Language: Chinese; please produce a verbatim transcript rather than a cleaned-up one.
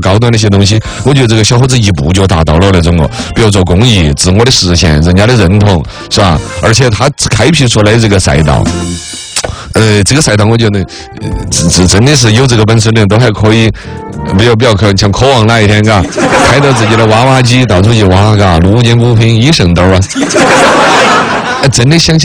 高端的一些东西，我觉得这个小伙子一步就达到了那种哦，比如做公益、自我的实现、人家的认同，是吧？而且他开辟出来这个赛道。呃，这个赛道我觉得，呃，这这真的是有这个本事的人都还可以，不要不要可像渴望哪一天，嘎，开到自己的挖挖机到处去挖，嘎，路见不平一身兜啊，真的想起。